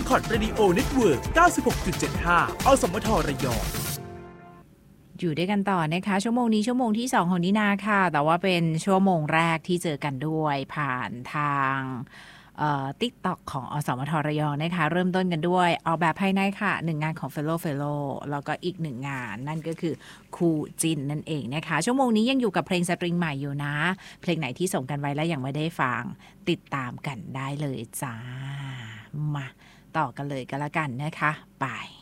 Record Radio Network 96.75 อสมทระยองอยู่ด้วยกันต่อนะคะชั่วโมงนี้ชั่วโมงที่2ของนินาค่ะแต่ว่าเป็นชั่วโมงแรกที่เจอกันด้วยผ่านทางTikTok ของอสมทระยองนะคะเริ่มต้นกันด้วยออกแบบภายในค่ะ1งานของ Fellow แล้วก็อีก1งานนั่นก็คือคู่จินนั่นเองนะคะชั่วโมงนี้ยังอยู่กับเพลงสตริงใหม่อยู่นะเพลงไหนที่ส่งกันไว้แล้วยังไม่ได้ฟังติดตามกันได้เลยจ้ามาต่อกันเลยก็แล้วกันนะคะไป